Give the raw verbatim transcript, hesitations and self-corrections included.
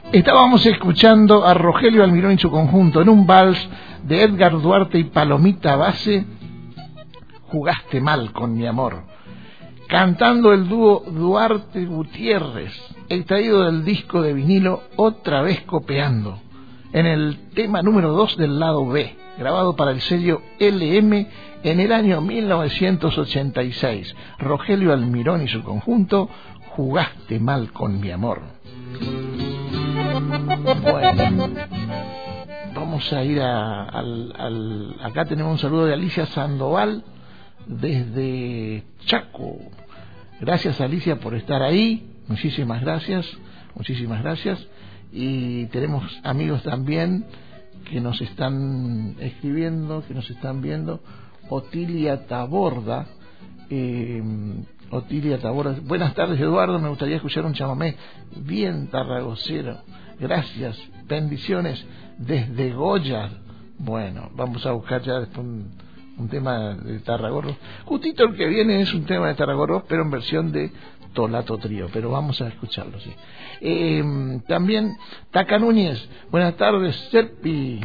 Estábamos escuchando a Rogelio Almirón y su conjunto en un vals de Edgar Duarte y Palomita Base, Jugaste mal con mi amor, cantando el dúo Duarte Gutiérrez, extraído del disco de vinilo Otra vez copeando, en el tema número dos del lado B, grabado para el sello L M en el año mil novecientos ochenta y seis. Rogelio Almirón y su conjunto, Jugaste mal con mi amor. Bueno, vamos a ir a, al, al, acá tenemos un saludo de Alicia Sandoval desde Chaco. Gracias, Alicia, por estar ahí, muchísimas gracias, muchísimas gracias. Y tenemos amigos también que nos están escribiendo, que nos están viendo. Otilia Taborda, eh, Otilia Taborda, buenas tardes, Eduardo, me gustaría escuchar un chamamé bien tarragocero, gracias, bendiciones desde Goya. Bueno, vamos a buscar ya después un, un tema de Tarragorro, justito el que viene es un tema de Tarragorro, pero en versión de Tolato Trío, pero vamos a escucharlo, sí. Eh, también Taca Núñez, buenas tardes, Serpi.